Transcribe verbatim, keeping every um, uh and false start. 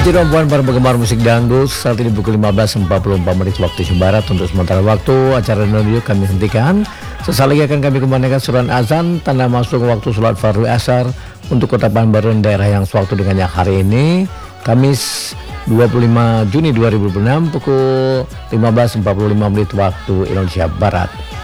Rombongan para penggemar musik dangdut, saat ini pukul lima belas empat puluh empat menit waktu Indonesia Barat. Untuk sementara waktu acara radio kami hentikan. Sesaat lagi akan kami kembalikan surat azan tanda masuk waktu sholat fardu asar untuk Kota Pekanbaru daerah yang sewaktu dengannya hari ini Kamis dua puluh lima Juni dua ribu dua puluh enam pukul lima belas empat puluh lima menit waktu Indonesia Barat.